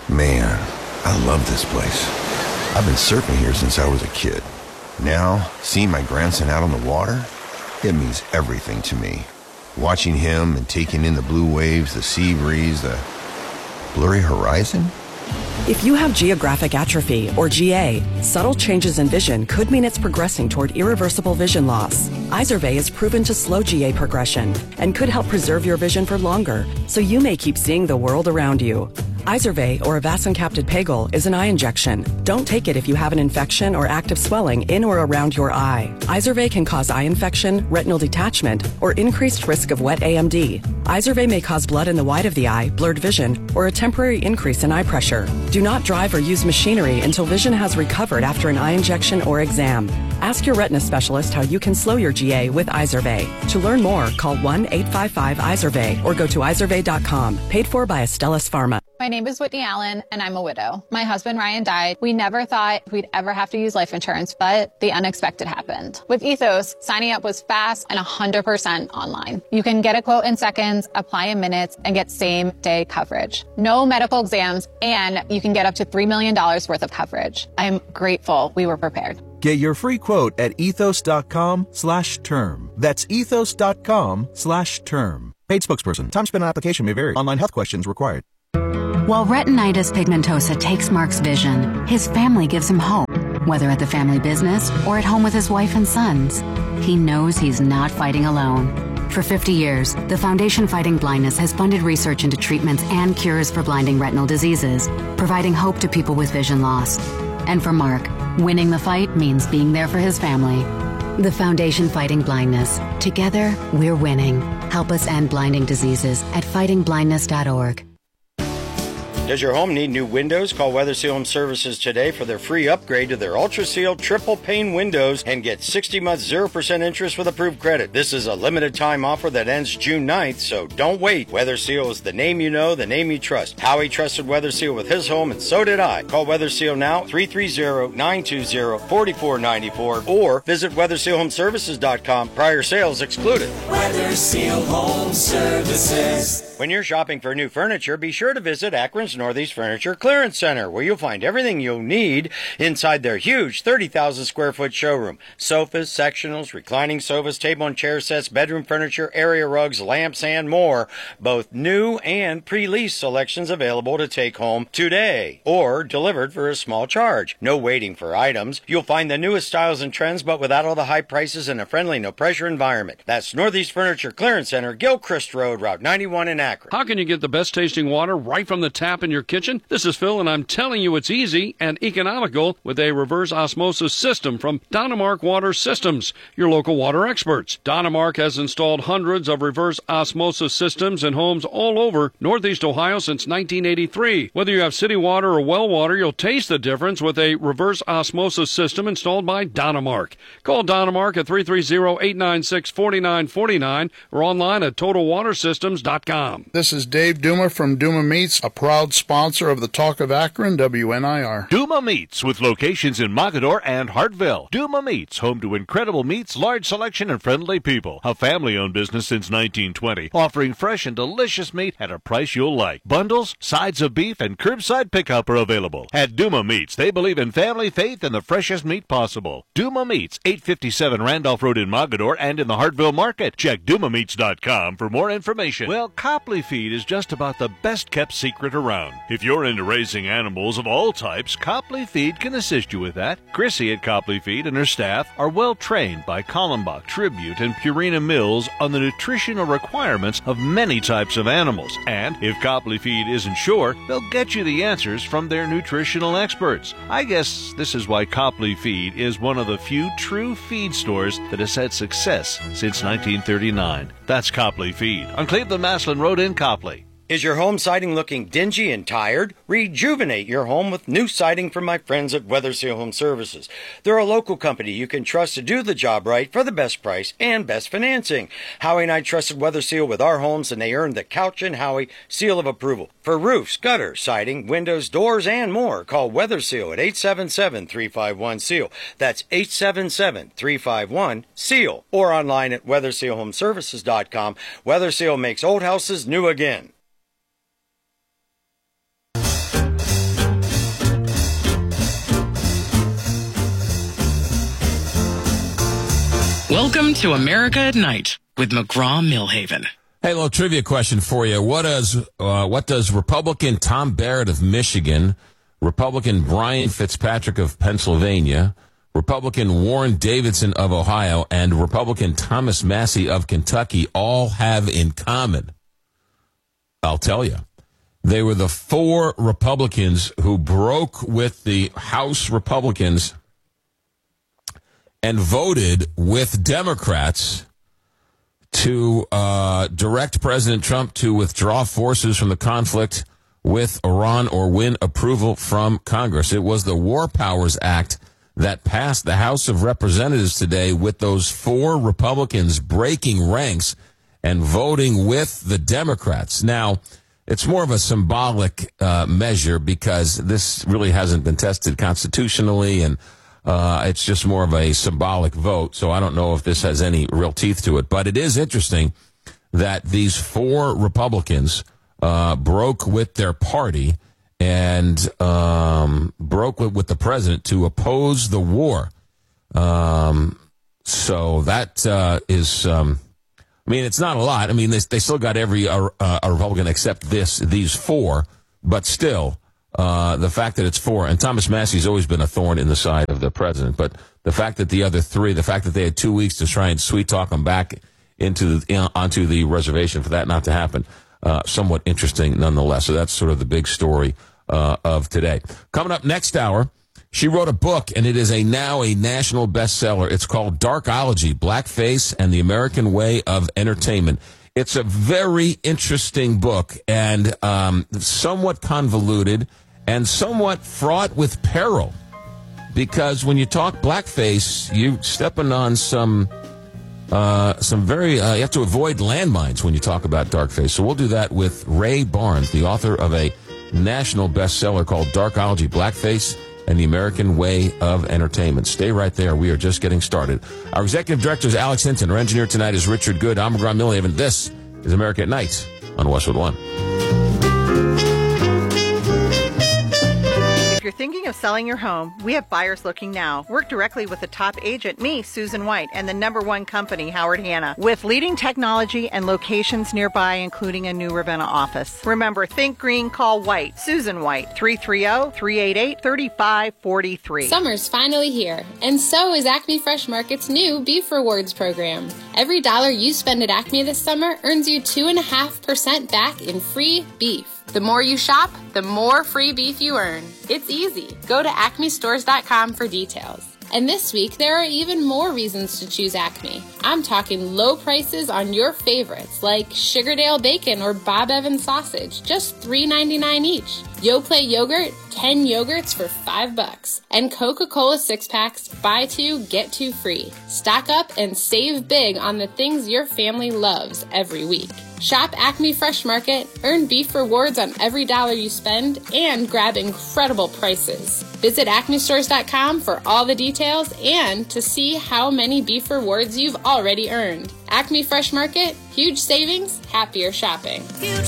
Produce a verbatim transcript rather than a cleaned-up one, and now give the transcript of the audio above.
Man, I love this place. I've been surfing here since I was a kid. Now, seeing my grandson out on the water, it means everything to me. Watching him and taking in the blue waves, the sea breeze, the blurry horizon. If you have geographic atrophy, or G A, subtle changes in vision could mean it's progressing toward irreversible vision loss. Izervay is proven to slow G A progression and could help preserve your vision for longer, so you may keep seeing the world around you. Izervay, or avacincaptad pegol, is an eye injection. Don't take it if you have an infection or active swelling in or around your eye. Izervay can cause eye infection, retinal detachment, or increased risk of wet A M D. Izervay may cause blood in the white of the eye, blurred vision, or a temporary increase in eye pressure. Do not drive or use machinery until vision has recovered after an eye injection or exam. Ask your retina specialist how you can slow your G A with Izervay. To learn more, call one eight five five Izervay or go to izervay dot com. Paid for by Astellas Pharma. My name is Whitney Allen, and I'm a widow. My husband, Ryan, died. We never thought we'd ever have to use life insurance, but the unexpected happened. With Ethos, signing up was fast and one hundred percent online. You can get a quote in seconds, apply in minutes, and get same-day coverage. No medical exams, and you can get up to three million dollars worth of coverage. I'm grateful we were prepared. Get your free quote at ethos.com slash term. That's ethos.com slash term. Paid spokesperson. Time spent on application may vary. Online health questions required. While retinitis pigmentosa takes Mark's vision, his family gives him hope. Whether at the family business or at home with his wife and sons, he knows he's not fighting alone. For fifty years, the Foundation Fighting Blindness has funded research into treatments and cures for blinding retinal diseases, providing hope to people with vision loss. And for Mark, winning the fight means being there for his family. The Foundation Fighting Blindness. Together, we're winning. Help us end blinding diseases at fighting blindness dot org. Does your home need new windows? Call Weather Seal Home Services today for their free upgrade to their Ultra Seal triple pane windows and get sixty months zero percent interest with approved credit. This is a limited time offer that ends June ninth, so don't wait. Weather Seal is the name you know, the name you trust. Howie trusted Weather Seal with his home, and so did I. Call Weather Seal now, three three zero, nine two zero, four four nine four, or visit weather seal home services dot com. Prior sales excluded. Weather Seal Home Services. When you're shopping for new furniture, be sure to visit Akron's Northeast Furniture Clearance Center, where you'll find everything you'll need inside their huge thirty thousand square foot showroom. Sofas, sectionals, reclining sofas, table and chair sets, bedroom furniture, area rugs, lamps, and more. Both new and pre-leased selections available to take home today or delivered for a small charge. No waiting for items. You'll find the newest styles and trends, but without all the high prices in a friendly, no-pressure environment. That's Northeast Furniture Clearance Center, Gilchrist Road, Route ninety-one in Akron. How can you get the best tasting water right from the tap in your kitchen? This is Phil, and I'm telling you it's easy and economical with a reverse osmosis system from Donamark Water Systems, your local water experts. Donamark has installed hundreds of reverse osmosis systems in homes all over Northeast Ohio since nineteen eighty-three. Whether you have city water or well water, you'll taste the difference with a reverse osmosis system installed by Donamark. Call Donamark at three three zero, eight nine six, four nine four nine or online at total water systems dot com. This is Dave Duma from Duma Meats, a proud sponsor of the Talk of Akron, W N I R. Duma Meats, with locations in Mogadore and Hartville. Duma Meats, home to incredible meats, large selection, and friendly people. A family-owned business since nineteen twenty, offering fresh and delicious meat at a price you'll like. Bundles, sides of beef, and curbside pickup are available. At Duma Meats, they believe in family, faith, and the freshest meat possible. Duma Meats, eight fifty-seven Randolph Road in Mogadore and in the Hartville Market. Check duma meats dot com for more information. Well, Copley Feed is just about the best-kept secret around. If you're into raising animals of all types, Copley Feed can assist you with that. Chrissy at Copley Feed and her staff are well-trained by Kallenbach, Tribute, and Purina Mills on the nutritional requirements of many types of animals. And if Copley Feed isn't sure, they'll get you the answers from their nutritional experts. I guess this is why Copley Feed is one of the few true feed stores that has had success since nineteen thirty-nine. That's Copley Feed on Cleveland-Maslin Road in Copley. Is your home siding looking dingy and tired? Rejuvenate your home with new siding from my friends at Weather Seal Home Services. They're a local company you can trust to do the job right for the best price and best financing. Howie and I trusted Weather Seal with our homes, and they earned the Couch and Howie seal of approval. For roofs, gutters, siding, windows, doors, and more, call Weather Seal at eight seven seven, three five one, S E A L. That's eight seven seven, three five one, S E A L. Or online at weather seal home services dot com. Weather Seal makes old houses new again. Welcome to America at Night with McGraw-Millhaven. Hey, little trivia question for you. What does uh, what does Republican Tom Barrett of Michigan, Republican Brian Fitzpatrick of Pennsylvania, Republican Warren Davidson of Ohio, and Republican Thomas Massie of Kentucky all have in common? I'll tell you. They were the four Republicans who broke with the House Republicans and voted with Democrats to uh, direct President Trump to withdraw forces from the conflict with Iran or win approval from Congress. It was the War Powers Act that passed the House of Representatives today, with those four Republicans breaking ranks and voting with the Democrats. Now, it's more of a symbolic uh, measure because this really hasn't been tested constitutionally, and uh, it's just more of a symbolic vote. So I don't know if this has any real teeth to it. But it is interesting that these four Republicans uh, broke with their party and um, broke with, with the president to oppose the war. Um, so that uh, is... Um, I mean, it's not a lot. I mean, they, they still got every uh, uh, a Republican except this, these four, but still, uh, the fact that it's four, and Thomas Massie's always been a thorn in the side of the president, but the fact that the other three, the fact that they had two weeks to try and sweet talk them back into the, in, onto the reservation for that not to happen, uh, somewhat interesting nonetheless. So that's sort of the big story uh, of today. Coming up next hour, she wrote a book, and it is a now a national bestseller. It's called Darkology, Blackface and the American Way of Entertainment. It's a very interesting book and um, somewhat convoluted and somewhat fraught with peril, because when you talk blackface, you're stepping on some uh, some very, uh, you have to avoid landmines when you talk about darkface. So we'll do that with Ray Barnes, the author of a national bestseller called Darkology, Blackface and the American Way of Entertainment. Stay right there. We are just getting started. Our executive director is Alex Hinton. Our engineer tonight is Richard Good. I'm McGraw-Millhaven. This is America at Night on Westwood One. If you're thinking of selling your home, we have buyers looking now. Work directly with the top agent, me, Susan White, and the number one company, Howard Hanna, with leading technology and locations nearby, including a new Ravenna office. Remember, think green, call White. Susan White, three three zero, three eight eight, three five four three. Summer's finally here, and so is Acme Fresh Market's new Beef Rewards program. Every dollar you spend at Acme this summer earns you two point five percent back in free beef. The more you shop, the more free beef you earn. It's easy. Go to acme stores dot com for details. And this week, there are even more reasons to choose Acme. I'm talking low prices on your favorites, like Sugardale Bacon or Bob Evans Sausage, just three ninety-nine each. Yoplait Yogurt, ten yogurts for five bucks. And Coca-Cola six-packs, buy two, get two free. Stock up and save big on the things your family loves every week. Shop Acme Fresh Market, earn beef rewards on every dollar you spend, and grab incredible prices. Visit acme stores dot com for all the details and to see how many beef rewards you've already earned. Acme Fresh Market, huge savings, happier shopping. Huge